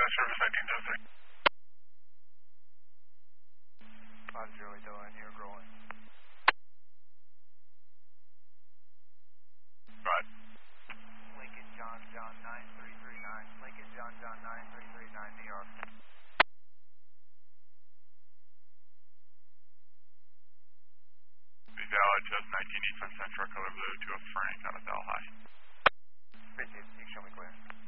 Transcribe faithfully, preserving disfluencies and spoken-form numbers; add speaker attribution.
Speaker 1: service nineteen oh three.
Speaker 2: five zero eight Delaware, New York rolling.
Speaker 1: Right.
Speaker 2: Lincoln John John nine three three nine. Lincoln John John nine three three nine, New York.
Speaker 1: The Dallas just nineteen East Central, color blue to a Frank out of Delhi.
Speaker 2: Appreciate it. You can show me clear.